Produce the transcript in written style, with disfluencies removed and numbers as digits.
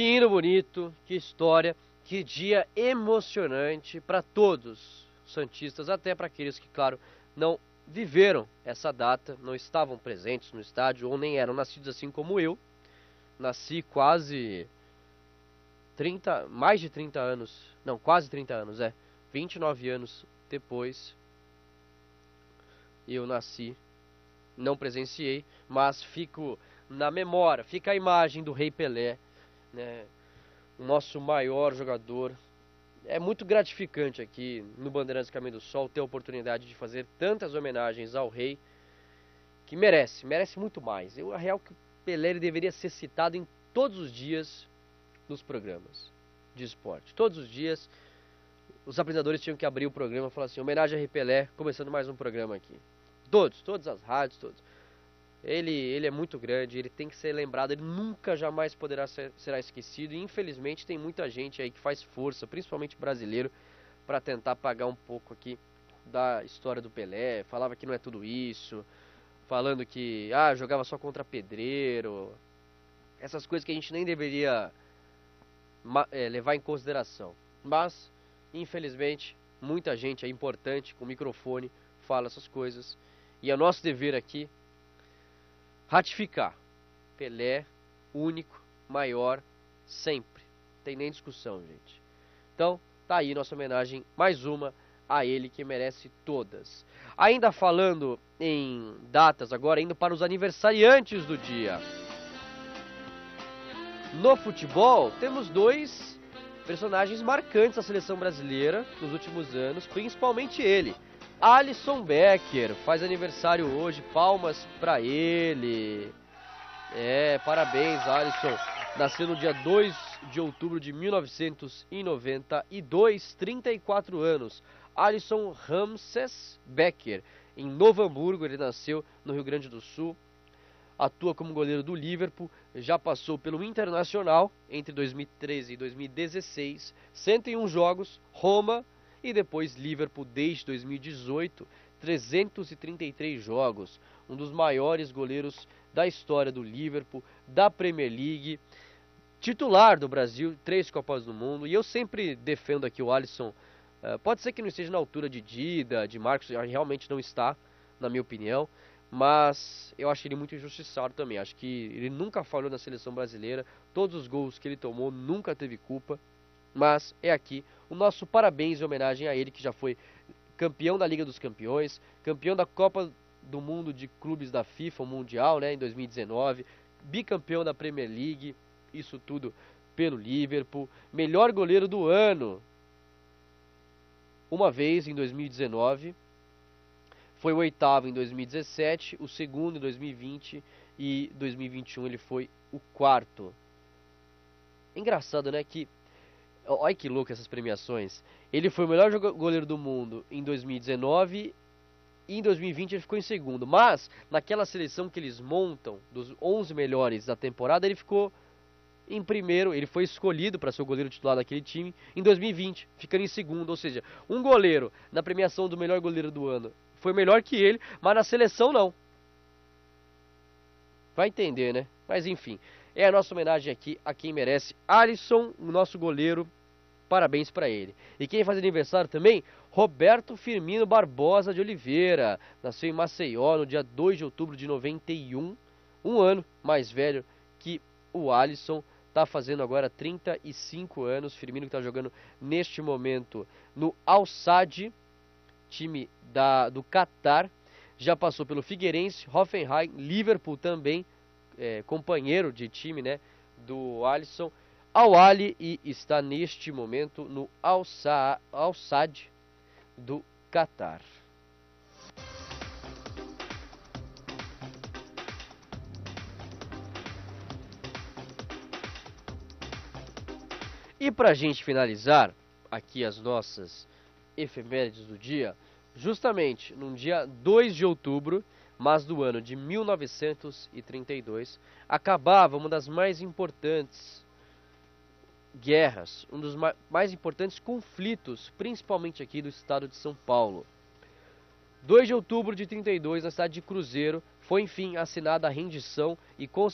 Hino bonito, que história, que dia emocionante para todos os santistas, até para aqueles que, claro, não viveram essa data, não estavam presentes no estádio ou nem eram nascidos assim como eu. Nasci quase 30, mais de 30 anos, não, quase 30 anos, 29 anos depois eu nasci, não presenciei, mas fico na memória, fica a imagem do Rei Pelé, né? O nosso maior jogador. É muito gratificante aqui no Bandeirantes Caminho do Sol ter a oportunidade de fazer tantas homenagens ao rei, que merece muito mais. A real que o Pelé ele deveria ser citado em todos os dias nos programas de esporte. Todos os dias os apresentadores tinham que abrir o programa e falar assim: homenagem a Rei Pelé, começando mais um programa aqui. Todas as rádios, todos. Ele é muito grande, ele tem que ser lembrado, ele nunca jamais será esquecido. E infelizmente tem muita gente aí que faz força, principalmente brasileiro, para tentar apagar um pouco aqui da história do Pelé. Falava que não é tudo isso, falando que jogava só contra pedreiro. Essas coisas que a gente nem deveria levar em consideração. Mas, infelizmente, muita gente é importante com microfone fala essas coisas. E é nosso dever aqui ratificar. Pelé, único, maior, sempre. Não tem nem discussão, gente. Então, tá aí nossa homenagem, mais uma, a ele que merece todas. Ainda falando em datas agora, indo para os aniversariantes do dia. No futebol, temos dois personagens marcantes da seleção brasileira nos últimos anos, principalmente ele. Alisson Becker faz aniversário hoje, palmas pra ele. Parabéns, Alisson. Nasceu no dia 2 de outubro de 1992, 34 anos. Alisson Ramses Becker, em Novo Hamburgo, ele nasceu no Rio Grande do Sul. Atua como goleiro do Liverpool, já passou pelo Internacional entre 2013 e 2016, 101 jogos, Roma, e depois Liverpool desde 2018, 333 jogos. Um dos maiores goleiros da história do Liverpool, da Premier League, titular do Brasil, 3 Copas do Mundo. E eu sempre defendo aqui o Alisson. Pode ser que não esteja na altura de Dida, de Marcos, realmente não está, na minha opinião. Mas eu acho ele muito injustiçado também. Acho que ele nunca falhou na seleção brasileira. Todos os gols que ele tomou nunca teve culpa. Mas é aqui o nosso parabéns e homenagem a ele, que já foi campeão da Liga dos Campeões, campeão da Copa do Mundo de Clubes da FIFA, o Mundial, né, em 2019, bicampeão da Premier League, isso tudo pelo Liverpool, melhor goleiro do ano, uma vez em 2019, foi o 8º em 2017, o 2º em 2020 e 2021 ele foi o 4º. Engraçado, né, que olha que louco essas premiações. Ele foi o melhor goleiro do mundo em 2019 e em 2020 ele ficou em segundo. Mas naquela seleção que eles montam dos 11 melhores da temporada, ele ficou em primeiro. Ele foi escolhido para ser o goleiro titular daquele time em 2020, ficando em segundo. Ou seja, um goleiro na premiação do melhor goleiro do ano foi melhor que ele, mas na seleção não. Vai entender, né? Mas enfim, é a nossa homenagem aqui a quem merece. Alisson, o nosso goleiro, parabéns pra ele. E quem faz aniversário também? Roberto Firmino Barbosa de Oliveira. Nasceu em Maceió no dia 2 de outubro de 91. Um ano mais velho que o Alisson. Tá fazendo agora 35 anos. Firmino que tá jogando neste momento no Al Sadd, time do Catar. Já passou pelo Figueirense, Hoffenheim, Liverpool também, companheiro de time, né, do Alisson, Al Ahly, e está neste momento no Al Sadd do Catar. E pra gente finalizar aqui as nossas efemérides do dia, justamente num dia 2 de outubro, mas do ano de 1932, acabava uma das mais importantes guerras, um dos mais importantes conflitos, principalmente aqui do estado de São Paulo. 2 de outubro de 32, na cidade de Cruzeiro, foi enfim assinada a rendição e